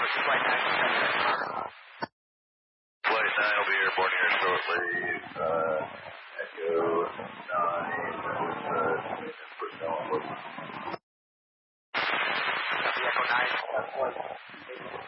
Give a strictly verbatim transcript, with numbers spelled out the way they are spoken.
with Flight nine seven. Flight nine will be airborne here shortly. Uh,